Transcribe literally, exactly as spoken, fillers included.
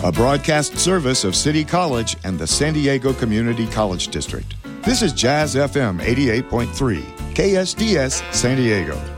a broadcast service of City College and the San Diego Community College District. This is Jazz F M eighty-eight point three, K S D S San Diego.